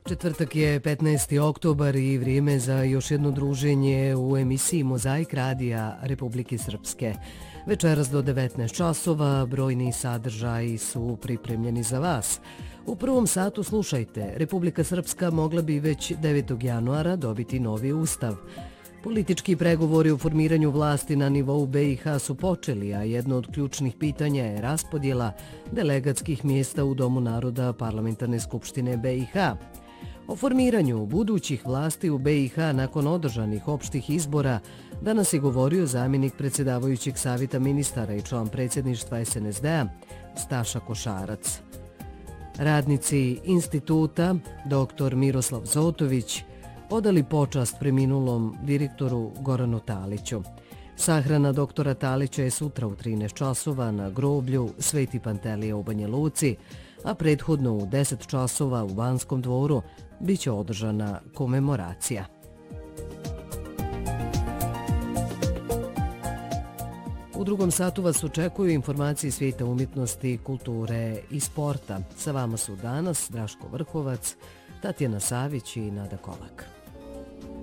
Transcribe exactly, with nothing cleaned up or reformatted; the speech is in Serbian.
Četvrtak je petnaesti oktobar i vrijeme za još jedno druženje u emisiji Mozaik radija Republike Srpske. Večeras do devetnaest časova brojni sadržaji su pripremljeni za vas. U prvom satu slušajte, Republika Srpska mogla bi već devetog januara dobiti novi ustav. Politički pregovori o formiranju vlasti na nivou B i H su počeli, a jedno od ključnih pitanja je raspodjela delegatskih mjesta u Domu naroda Parlamentarne skupštine B i H. O formiranju budućih vlasti u B i H nakon održanih opštih izbora danas je govorio zamjenik predsjedavajućeg savjeta ministara i član predsjedništva S N S D-a Staša Košarac. Radnici instituta dr Miroslav Zotović odali počast preminulom direktoru Goranu Taliću. Sahrana doktora Talića je sutra u trinaest časova na groblju Sveti Pantelija u Banja Luci, a prethodno u deset časova u Banskom dvoru biće održana komemoracija. U drugom satu vas očekuju informacije svijeta umjetnosti, kulture i sporta. Sa vama su danas Draško Vrhovac, Tatjana Savić i Nada Kolak.